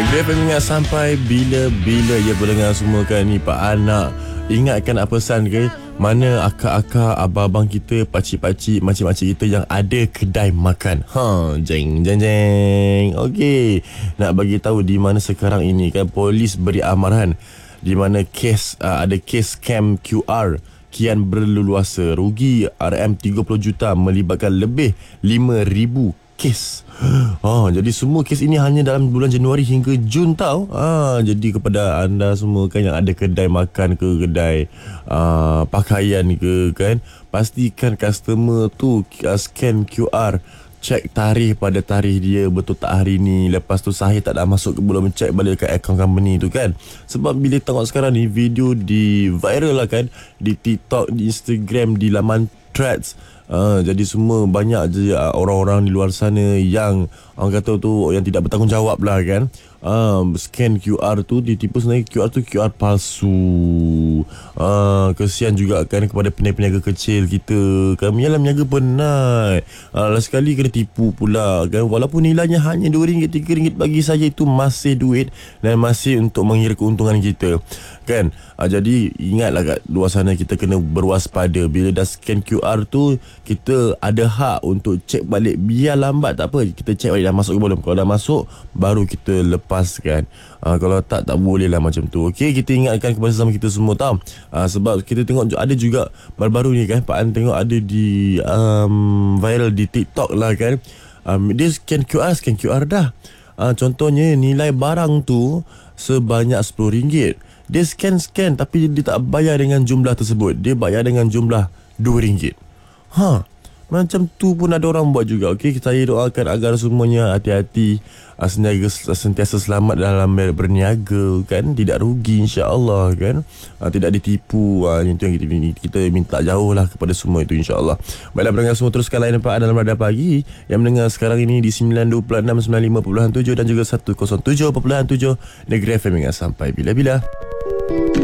Grab ingat sampai bila-bila ya berdengar semua kan ni Pak Anak. Ingatkan apa pesan ke? Mana akak-akak, abang-abang kita, pakcik-pakcik, makcik-makcik kita yang ada kedai makan. Jeng. Okey. Nak bagi tahu di mana sekarang ini kan polis beri amaran di mana ada kes scam QR kian berleluasa. Rugi RM30 juta melibatkan lebih 5,000 kes. Jadi semua kes ini hanya dalam bulan Januari hingga Jun tau. Jadi kepada anda semua kan yang ada kedai makan ke, kedai pakaian ke kan, pastikan customer tu scan QR, cek tarikh pada tarikh dia betul tak hari ni. Lepas tu sahih tak dah masuk ke belum, cek balik kat akaun company tu kan. Sebab bila tengok sekarang ni video di viral lah kan, di TikTok, di Instagram, di laman Threads. Jadi semua banyak je orang-orang di luar sana yang orang kata tu yang tidak bertanggungjawab lah kan. Scan QR tu ditipu, sebenarnya QR tu QR palsu. Kesian juga kan kepada peniaga-peniaga kecil kita kan. Yalah, meniaga penat. Last sekali kena tipu pula kan. Walaupun nilainya hanya RM2, RM3, bagi saya itu masih duit dan masih untuk mengira keuntungan kita kan. Jadi ingatlah kat luar sana, kita kena berwaspada. Bila dah scan QR tu, kita ada hak untuk cek balik. Biar lambat tak apa, kita cek balik dah masuk ke belum. Kalau dah masuk, baru kita lepaskan. Kalau tak boleh lah macam tu. Okey, kita ingatkan kepada sesama kita semua tau. Sebab kita tengok ada juga baru-baru ni kan, Pak An tengok ada di viral di TikTok lah kan. Dia scan QR dah. Contohnya nilai barang tu sebanyak RM10. Dia scan tapi dia tak bayar dengan jumlah tersebut. Dia bayar dengan jumlah RM2. Macam tu pun ada orang buat juga. Okey, saya doakan agar semuanya hati-hati, sentiasa selamat dalam berniaga kan, tidak rugi insya-Allah kan, tidak ditipu. Itu yang kita minta jauh lah kepada semua itu insya-Allah. Baiklah pendengar semua, teruskan layan Pak dalam Radar Pagi yang mendengar sekarang ini di 92.6, 95.7 dan juga 107.7 Negeri FM sampai bila-bila.